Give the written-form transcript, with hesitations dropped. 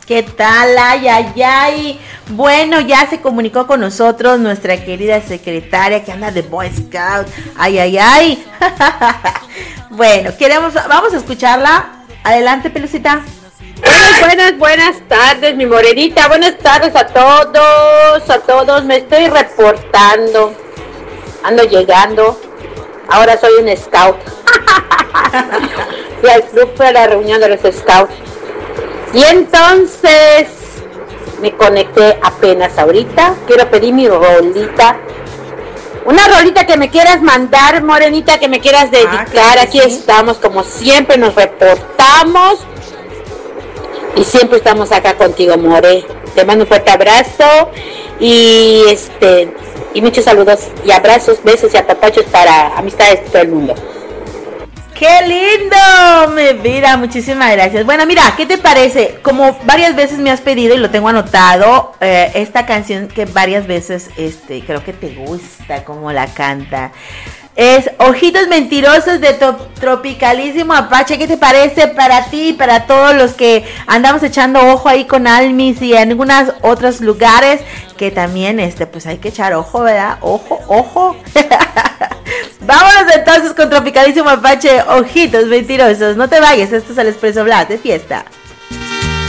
¿Qué tal? Ay, ay, ay. Bueno, ya se comunicó con nosotros nuestra querida secretaria que anda de Boy Scout. Ay, ay, ay. Bueno, vamos a escucharla. Adelante, Pelucita. Buenas tardes, mi morenita. Buenas tardes a todos. Me estoy reportando. Ando llegando. Ahora soy un scout. Fui al club, fue a la reunión de los scouts. Y entonces me conecté apenas ahorita. Quiero pedir mi rolita. Una rolita que me quieras mandar, morenita, que me quieras dedicar. Claro, aquí sí. Estamos, como siempre, nos reportamos. Y siempre estamos acá contigo, more. Te mando un fuerte abrazo. Y muchos saludos y abrazos, besos y apapachos para amistades de todo el mundo. ¡Qué lindo! Mi vida, muchísimas gracias. Bueno, mira, ¿qué te parece? Como varias veces me has pedido y lo tengo anotado, esta canción que varias veces, creo que te gusta como la canta. Es Ojitos Mentirosos de Tropicalísimo Apache. ¿Qué te parece para ti y para todos los que andamos echando ojo ahí con Almis y en algunos otros lugares que también, pues hay que echar ojo, ¿verdad? Ojo. Vámonos entonces con Tropicalísimo Apache, Ojitos Mentirosos. No te vayas, esto es el Expreso Blas de fiesta.